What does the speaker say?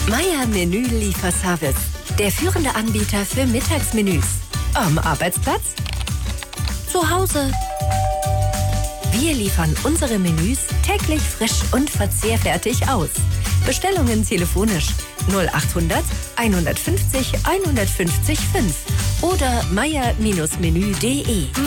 Meier Menü Lieferservice. Der führende Anbieter für Mittagsmenüs. Am Arbeitsplatz? Zu Hause? Wir liefern unsere Menüs täglich frisch und verzehrfertig aus. Bestellungen telefonisch 0800 150 150 5 oder meier-menü.de.